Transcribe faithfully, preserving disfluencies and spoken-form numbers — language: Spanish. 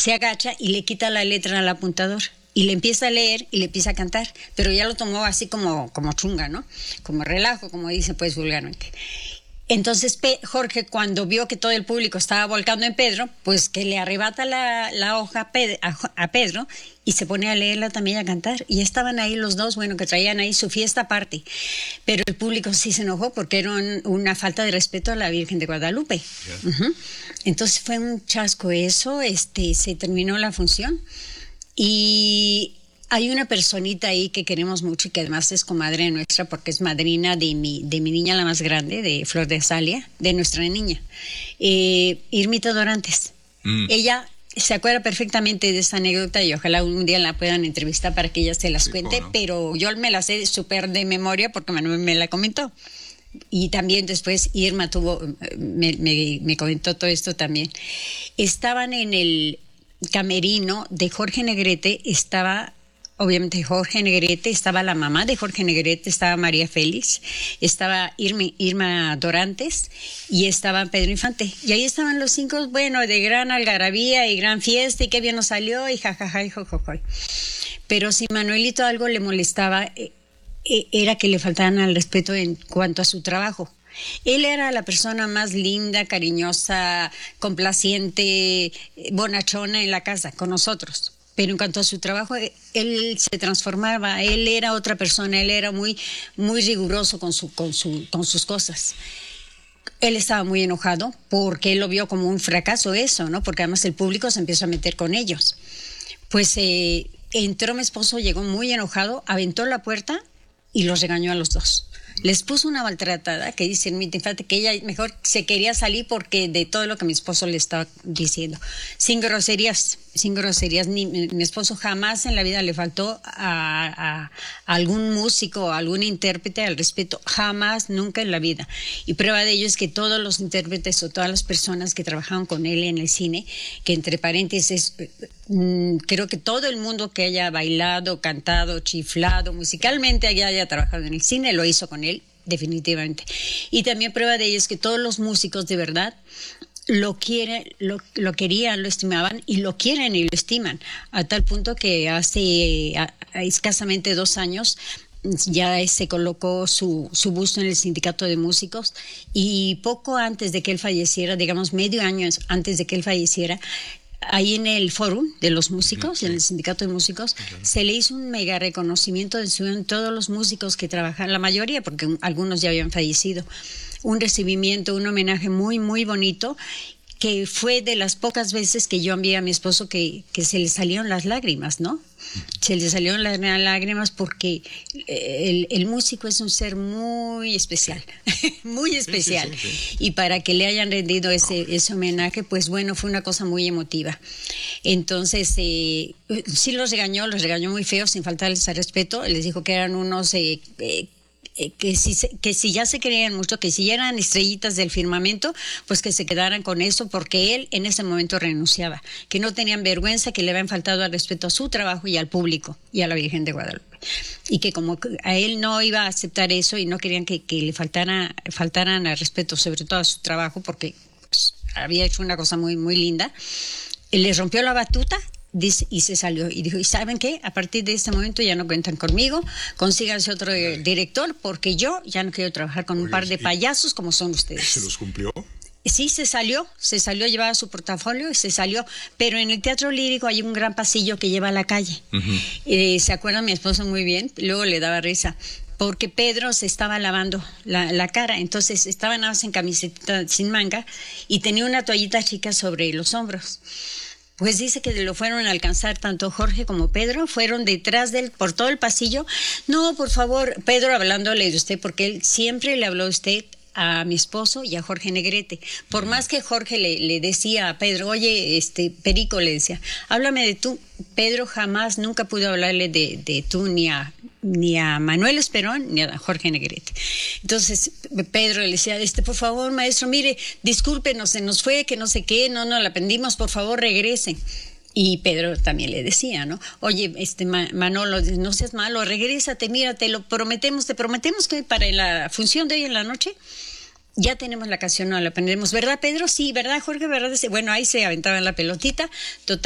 se agacha y le quita la letra al apuntador. Y le empieza a leer y le empieza a cantar, pero ya lo tomó así como, como chunga, ¿no? Como relajo, como dice pues vulgarmente. Entonces Pe- Jorge, cuando vio que todo el público estaba volcando en Pedro, pues que le arrebata la, la hoja a, Pe- a, a Pedro y se pone a leerla también y a cantar. Y estaban ahí los dos, bueno, que traían ahí su fiesta aparte. Pero el público sí se enojó porque era un, una falta de respeto a la Virgen de Guadalupe. Yeah. Uh-huh. Entonces fue un chasco eso, este, se terminó la función. Y hay una personita ahí que queremos mucho y que además es comadre nuestra porque es madrina de mi, de mi niña la más grande, de Flor de Azalia, de nuestra niña, eh, Irmita Dorantes. Mm. Ella se acuerda perfectamente de esta anécdota y ojalá un día la puedan entrevistar para que ella se las sí, cuente, no. Pero yo me la sé súper de memoria porque Manuel me la comentó. Y también después Irma tuvo, me, me, me comentó todo esto también. Estaban en el camerino de Jorge Negrete, estaba obviamente Jorge Negrete, estaba la mamá de Jorge Negrete, estaba María Félix, estaba Irma, Irma Dorantes y estaba Pedro Infante. Y ahí estaban los cinco, bueno, de gran algarabía y gran fiesta y qué bien nos salió y jajaja y jojojo. Pero si Manuelito algo le molestaba, eh, era que le faltaran al respeto en cuanto a su trabajo. Él era la persona más linda, cariñosa, complaciente, bonachona en la casa con nosotros. Pero en cuanto a su trabajo, él se transformaba, él era otra persona, él era muy, muy riguroso con, su, con, su, con sus cosas. Él estaba muy enojado porque él lo vio como un fracaso eso, ¿no? Porque además el público se empezó a meter con ellos. Pues eh, entró mi esposo, llegó muy enojado, aventó la puerta y los regañó a los dos. Les puso una maltratada que dice mi infante que ella mejor se quería salir porque de todo lo que mi esposo le estaba diciendo. Sin groserías, sin groserías. Ni, mi, mi esposo jamás en la vida le faltó a, a, a algún músico, a algún intérprete al respeto. Jamás, nunca en la vida. Y prueba de ello es que todos los intérpretes o todas las personas que trabajaban con él en el cine, que entre paréntesis, mmm, creo que todo el mundo que haya bailado, cantado, chiflado, musicalmente haya, haya trabajado en el cine, lo hizo con él. Definitivamente. Y también prueba de ello es que todos los músicos de verdad lo quieren, lo, lo querían, lo estimaban y lo quieren y lo estiman, a tal punto que hace a, a escasamente dos años ya se colocó su, su busto en el sindicato de músicos y poco antes de que él falleciera, digamos medio año antes de que él falleciera, ahí en el fórum de los músicos, sí. En el sindicato de músicos, okay. Se le hizo un mega reconocimiento de todos los músicos que trabajan, la mayoría, porque algunos ya habían fallecido, un recibimiento, un homenaje muy, muy bonito, que fue de las pocas veces que yo envié a mi esposo que, que se le salieron las lágrimas, ¿no? Se le salieron las lágrimas porque el, el músico es un ser muy especial, muy especial. Sí, sí, sí, sí. Y para que le hayan rendido ese, ese homenaje, pues bueno, fue una cosa muy emotiva. Entonces, eh, sí los regañó, los regañó muy feo, sin faltarles al respeto. Les dijo que eran unos... Eh, eh, Que si, que si ya se creían mucho, que si ya eran estrellitas del firmamento, pues que se quedaran con eso, porque él en ese momento renunciaba, que no tenían vergüenza, que le habían faltado al respeto a su trabajo y al público y a la Virgen de Guadalupe, y que como a él no iba a aceptar eso y no querían que, que le faltara, faltaran al respeto, sobre todo a su trabajo, porque pues, había hecho una cosa muy, muy linda, le rompió la batuta. Dice, y se salió y dijo, ¿y saben qué? A partir de este momento ya no cuentan conmigo, consíganse otro eh, director porque yo ya no quiero trabajar con Oye, un par de payasos como son ustedes. ¿Se los cumplió? Sí, se salió, se salió, llevaba su portafolio y se salió, pero en el Teatro Lírico hay un gran pasillo que lleva a la calle. Uh-huh. Eh, se acuerda mi esposo muy bien, luego le daba risa. Porque Pedro se estaba lavando la, la cara, entonces estaba nada más en camiseta sin manga y tenía una toallita chica sobre los hombros. Pues dice que lo fueron a alcanzar tanto Jorge como Pedro, fueron detrás de él por todo el pasillo. No, por favor, Pedro hablándole de usted, porque él siempre le habló a usted, a mi esposo y a Jorge Negrete. Por más que Jorge le, le decía a Pedro, oye, este Perico le decía, háblame de tú. Pedro jamás, nunca pudo hablarle de, de tú ni a, ni a Manuel Esperón ni a Jorge Negrete. Entonces Pedro le decía, este, por favor, maestro, mire, discúlpenos, se nos fue, que no sé qué, no nos la aprendimos, por favor, regresen. Y Pedro también le decía, ¿no? Oye, este Manolo, no seas malo, regrésate, mira, te lo prometemos, te prometemos que para la función de hoy en la noche ya tenemos la canción, no la aprendemos, ¿verdad, Pedro? Sí, ¿verdad, Jorge? ¿Verdad? Bueno, ahí se aventaban la pelotita, total.